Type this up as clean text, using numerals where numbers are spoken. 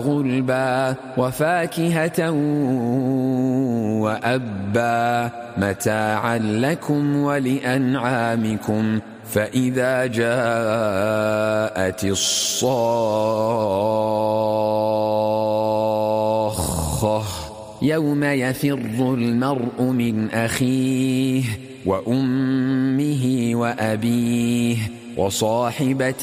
غلبا وفاكهة وأبا متاعا لكم ولأنعامكم. فإذا جاءت الصاخة يوم يفر المرء من أخيه وأمه وأبيه وصاحبته